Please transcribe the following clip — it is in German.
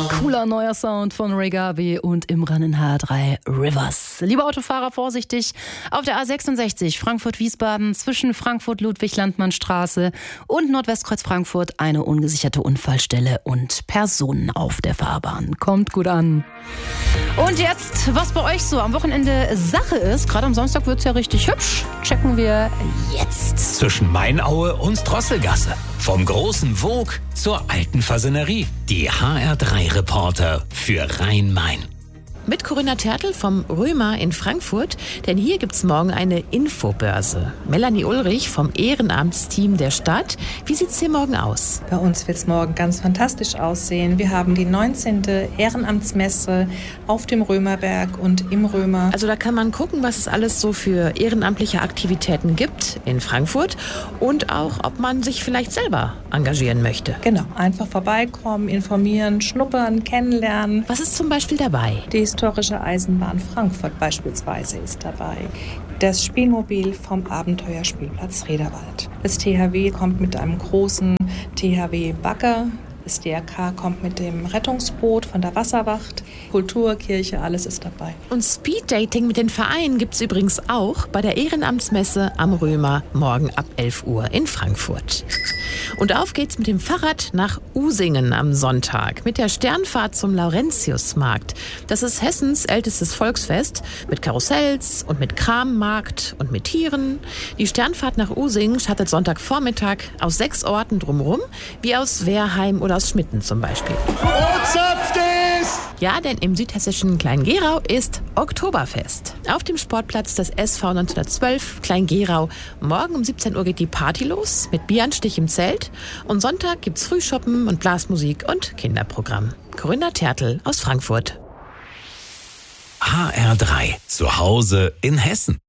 Cooler neuer Sound von Ray Garvey und Imran in H3 Rivers. Liebe Autofahrer, vorsichtig. Auf der A66 Frankfurt-Wiesbaden zwischen Frankfurt-Ludwig-Landmann-Straße und Nordwestkreuz Frankfurt eine ungesicherte Unfallstelle und Personen auf der Fahrbahn. Kommt gut an. Und jetzt, was bei euch so am Wochenende Sache ist, gerade am Samstag wird es ja richtig hübsch, checken wir jetzt. Zwischen Mainaue und Drosselgasse. Vom großen Vogue zur alten Fasanerie. Die HR3-Reporter für Rhein-Main. Mit Corinna Tertl vom Römer in Frankfurt, denn hier gibt's morgen eine Infobörse. Melanie Ulrich vom Ehrenamtsteam der Stadt. Wie sieht's hier morgen aus? Bei uns wird's morgen ganz fantastisch aussehen. Wir haben die 19. Ehrenamtsmesse auf dem Römerberg und im Römer. Also da kann man gucken, was es alles so für ehrenamtliche Aktivitäten gibt in Frankfurt und auch, ob man sich vielleicht selber engagieren möchte. Genau, einfach vorbeikommen, informieren, schnuppern, kennenlernen. Was ist zum Beispiel dabei? Die historische Eisenbahn Frankfurt beispielsweise ist dabei. Das Spielmobil vom Abenteuerspielplatz Rederwald. Das THW kommt mit einem großen THW-Bagger. Das DRK kommt mit dem Rettungsboot von der Wasserwacht. Kultur, Kirche, alles ist dabei. Und Speeddating mit den Vereinen gibt's übrigens auch bei der Ehrenamtsmesse am Römer morgen ab 11 Uhr in Frankfurt. Und auf geht's mit dem Fahrrad nach Usingen am Sonntag mit der Sternfahrt zum Laurentiusmarkt. Das ist Hessens ältestes Volksfest mit Karussells und mit Krammarkt und mit Tieren. Die Sternfahrt nach Usingen startet Sonntagvormittag aus 6 Orten drumherum, wie aus Wehrheim oder aus Schmitten zum Beispiel. Ja, denn im südhessischen Klein-Gerau ist Oktoberfest. Auf dem Sportplatz des SV 1912 Klein-Gerau. Morgen um 17 Uhr geht die Party los mit Bieranstich im Zelt. Und Sonntag gibt's Frühschoppen und Blasmusik und Kinderprogramm. Corinna Tertl aus Frankfurt. HR3, zu Hause in Hessen.